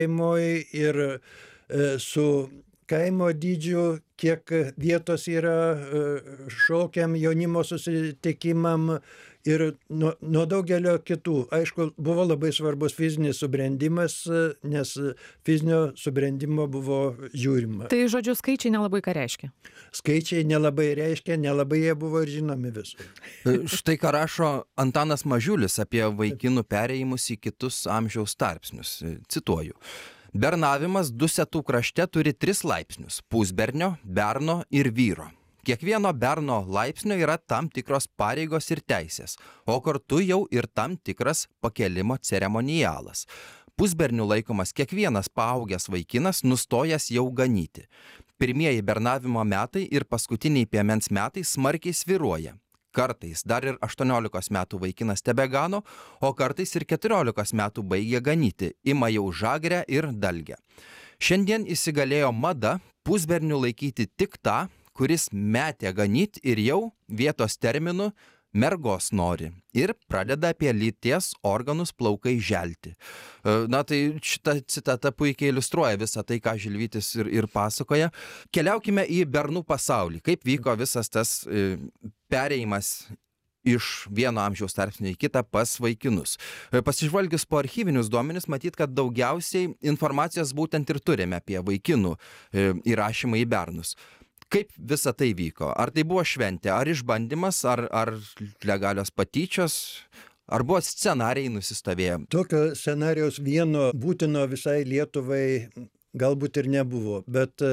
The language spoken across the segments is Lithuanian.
šeimoj ir su kaimo dydžiu, kiek vietos yra šokiam, jaunimo susitikimam ir nuo daugelio kitų. Aišku, buvo labai svarbus fizinis subrendimas, nes fizinio subrendimo buvo žiūrima. Tai žodžiu, skaičiai nelabai ką reiškia. Skaičiai nelabai reiškia, nelabai jie buvo ir žinomi visur. Štai ką rašo Antanas Mažiulis apie vaikinų perėjimus į kitus amžiaus tarpsnius. Cituoju. Bernavimas Dusetų krašte turi 3 laipsnius – pusbernio, berno ir vyro. Kiekvieno berno laipsnio yra tam tikros pareigos ir teisės, o kartu jau ir tam tikras pakelimo ceremonialas. Pusberniu laikomas kiekvienas paaugęs vaikinas nustojęs jau ganyti. Pirmieji bernavimo metai ir paskutiniai piemens metai smarkiai svyruoja. Kartais dar ir 18 metų vaikinas tebegano, o kartais ir 14 metų baigia ganyti, ima jau žagrę ir dalgę. Šiandien įsigalėjo mada pusberniu laikyti tik tą, kuris metė ganyti ir jau vietos terminu mergos nori ir pradeda apie lyties organus plaukai želti. Na tai šita citata puikiai iliustruoja visą tai, ką Žilvytis ir pasakoja. Keliaukime į bernų pasaulį. Kaip vyko visas tas perėjimas iš vieno amžiaus tarpsnio į kitą pas vaikinus. Pasižvalgius po archyvinius duomenis, matyt, kad daugiausiai informacijos būtent ir turime apie vaikinų įrašymą į bernus. Kaip visa tai vyko? Ar tai buvo šventė, ar išbandymas, ar legalios patyčios, ar buvo scenarijai nusistovėję? Tokio scenarijaus vieno būtino visai Lietuvai galbūt ir nebuvo, bet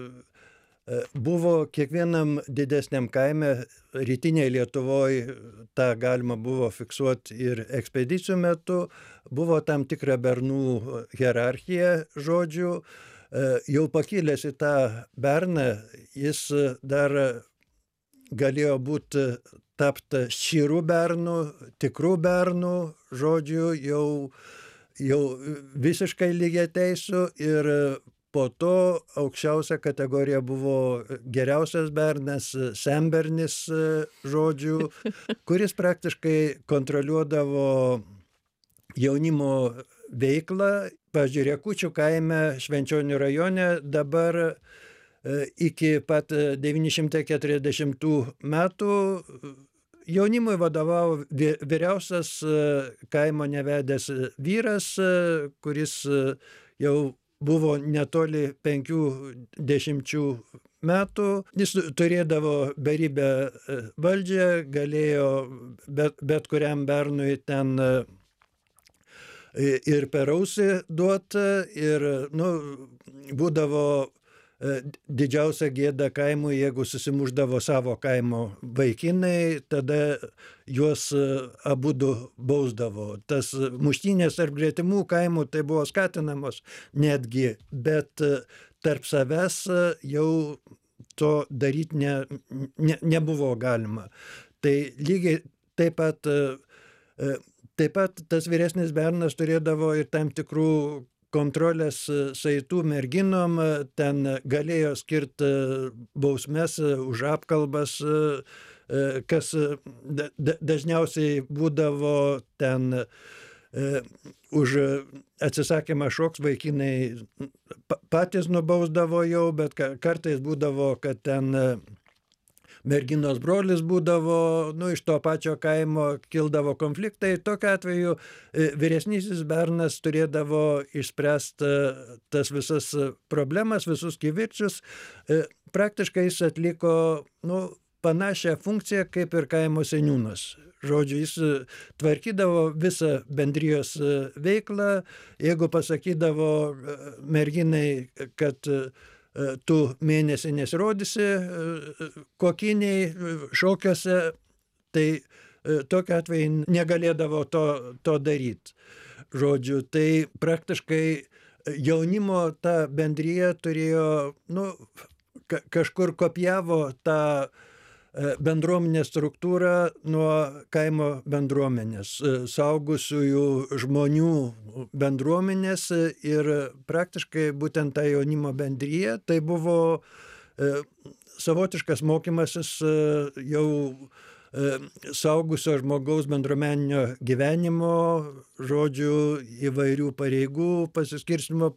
buvo kiekvienam didesniam kaime, rytinėje Lietuvoje, tą galima buvo fiksuoti ir ekspedicijų metu, buvo tam tikra bernų hierarchija žodžių. Jau pakilęs į tą berną, jis dar galėjo būti tapti šyrų bernų, tikrų bernų, žodžiu, jau visiškai lygiateisių ir po to aukščiausia kategorija buvo geriausias bernas, senbernis, žodžiu, kuris praktiškai kontroliuodavo jaunimo veiklą. Pavyzdžiui, Rekučių kaime Švenčionių rajone dabar iki pat 940 metų jaunimui vadovavo vyriausias kaimo nevedęs vyras, kuris jau buvo netoli 50 metų. Jis turėdavo beribę valdžią, galėjo bet kuriam bernui ten ir per ausį duoti, ir būdavo didžiausia gėda kaimui, jeigu susimušdavo savo kaimo vaikinai, tada juos abudu bausdavo. Tas muštynės tarp gretimų kaimų tai buvo skatinamos netgi, bet tarp savęs jau to daryti nebuvo galima. Tai lygiai taip pat tas vyresnis bernas turėdavo ir tam tikrų kontrolės saitų merginom, ten galėjo skirti bausmes už apkalbas, kas dažniausiai būdavo ten už atsisakymą šoks vaikinai patys nubausdavo jau, bet kartais būdavo, kad ten merginos brolis būdavo, iš to pačio kaimo kildavo konfliktai. Tokiu atveju vyresnysis bernas turėdavo išspręsti tas visas problemas, visus kivirčius. Praktiškai jis atliko panašią funkciją kaip ir kaimo seniūnas. Žodžiu, jis tvarkydavo visą bendrijos veiklą. Jeigu pasakydavo merginai, kad tu mėnesį nesirodysi kokiniai šokiuose, tai tokiu atveju negalėdavo to daryti. Žodžiu, tai praktiškai jaunimo ta bendrija turėjo, kažkur kopijavo tą bendruomenės struktūrą nuo kaimo bendruomenės, suaugusiųjų žmonių bendruomenės, ir praktiškai būtent ta jaunimo bendrija tai buvo savotiškas mokymasis jau suaugusio žmogaus bendruomeninio gyvenimo, žodžiu, įvairių pareigų pasiskirstymo